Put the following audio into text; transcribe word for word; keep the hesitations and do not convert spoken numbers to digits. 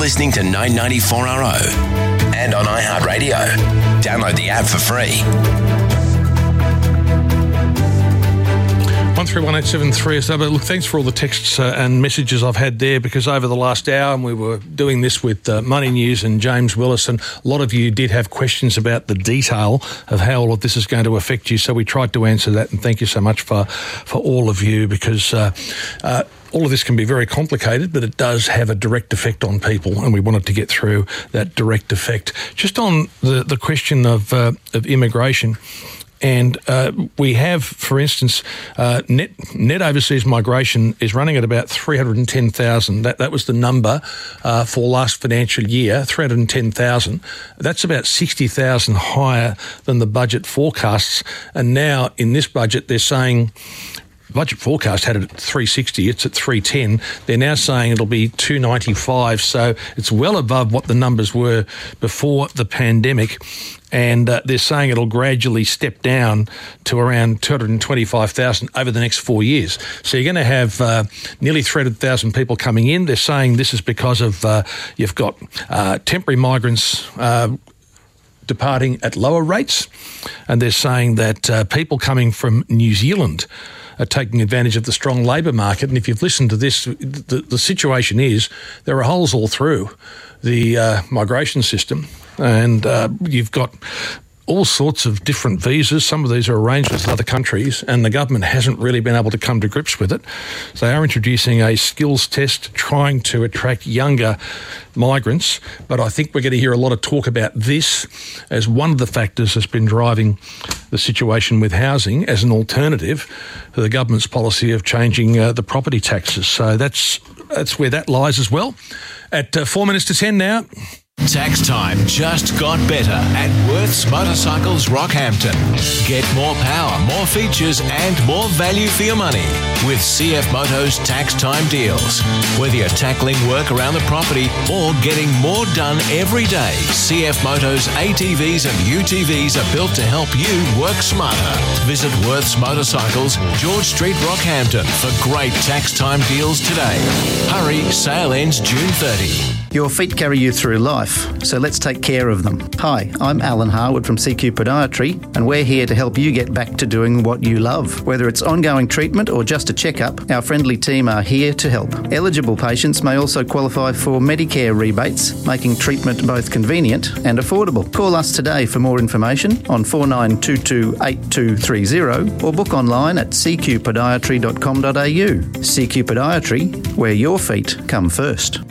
listening to nine ninety-four R O and on iHeartRadio. Download the app for free. one three one eight seven three is number. Look, thanks for all the texts uh, and messages I've had there, because over the last hour, and we were doing this with uh, Money News and James Willis, and a lot of you did have questions about the detail of how all of this is going to affect you. So we tried to answer that, and thank you so much for, for all of you, because uh, uh, all of this can be very complicated, but it does have a direct effect on people, and we wanted to get through that direct effect. Just on the, the question of, uh, of immigration, and uh, we have, for instance, uh, net net overseas migration is running at about three hundred ten thousand. That that was the number uh, for last financial year, three hundred ten thousand. That's about sixty thousand higher than the budget forecasts. And now in this budget, they're saying, budget forecast had it at three sixty, it's at three ten. They're now saying it'll be two ninety-five, so it's well above what the numbers were before the pandemic. And uh, they're saying it'll gradually step down to around two hundred twenty-five thousand over the next four years. So you're going to have uh, nearly three hundred thousand people coming in. They're saying this is because of uh, you've got uh, temporary migrants uh, departing at lower rates, and they're saying that uh, people coming from New Zealand are taking advantage of the strong labour market. And if you've listened to this, the, the situation is there are holes all through the uh, migration system, and uh, you've got all sorts of different visas. Some of these are arranged with other countries, and the government hasn't really been able to come to grips with it. So they are introducing a skills test, trying to attract younger migrants. But I think we're going to hear a lot of talk about this as one of the factors that's been driving the situation with housing as an alternative to the government's policy of changing uh, the property taxes. So that's that's where that lies as well. At uh, four minutes to ten now. Tax time just got better at Worth's Motorcycles Rockhampton. Get more power, more features and more value for your money with C F Moto's tax time deals. Whether you're tackling work around the property or getting more done every day, C F Moto's A T Vs and U T Vs are built to help you work smarter. Visit Worth's Motorcycles, George Street, Rockhampton for great tax time deals today. Hurry, sale ends June thirtieth. Your feet carry you through life, so let's take care of them. Hi, I'm Alan Harwood from C Q Podiatry, and we're here to help you get back to doing what you love. Whether it's ongoing treatment or just a checkup, our friendly team are here to help. Eligible patients may also qualify for Medicare rebates, making treatment both convenient and affordable. Call us today for more information on four nine two two eight two three zero or book online at c q podiatry dot com dot a u. C Q Podiatry, where your feet come first.